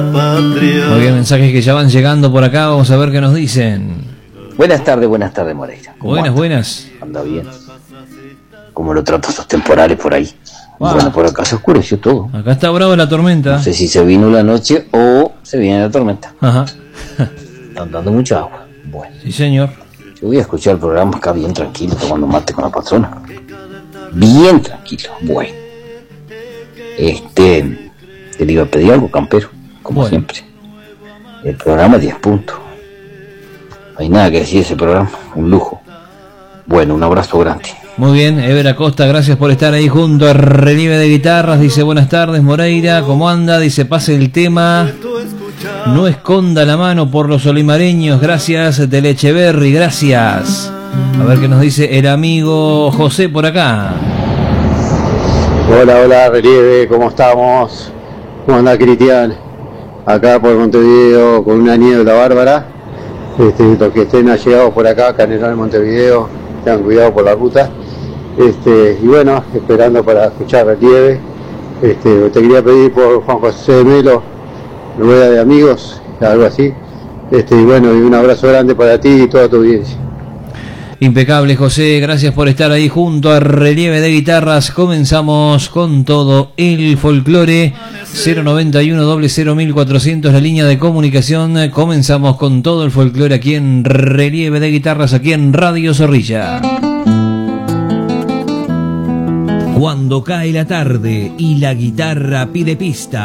Muy bien, mensajes que ya van llegando por acá, vamos a ver qué nos dicen. Buenas tardes, Moreira. Buenas. Anda bien. ¿Cómo lo tratan esos temporales por ahí? Wow. Bueno, por acá se oscureció todo. Acá está bravo la tormenta. No sé si se vino la noche o se viene la tormenta. Ajá. Están dando mucha agua. Bueno. Sí, señor. Yo voy a escuchar el programa acá bien tranquilo, tomando mate con la patrona. Bien tranquilo. Bueno. Le iba a pedir algo, campero, como siempre. El programa 10 puntos. No hay nada que decir de ese programa, un lujo. Bueno, un abrazo grande. Muy bien, Ever Acosta, gracias por estar ahí junto a Relieve de Guitarras. Dice, buenas tardes, Moreira, ¿cómo anda? Dice, pase el tema. No esconda la mano por los olimareños. Gracias, Telecheverri, gracias. A ver qué nos dice el amigo José por acá. Hola, Relieve, ¿cómo estamos? ¿Cómo anda, Cristian? Acá por Montevideo con una niebla bárbara. Los que estén allegados por acá, Canelón, Montevideo, tengan cuidado por la ruta. Y bueno, esperando para escuchar Relieve. Te quería pedir por Juan José de Melo, Rueda de Amigos, algo así. Y bueno, y un abrazo grande para ti y toda tu audiencia. Impecable, José, gracias por estar ahí junto a Relieve de Guitarras. Comenzamos con todo el folclore. 091 00 1400, la línea de comunicación. Comenzamos con todo el folclore aquí en Relieve de Guitarras, aquí en Radio Zorrilla. Cuando cae la tarde y la guitarra pide pista.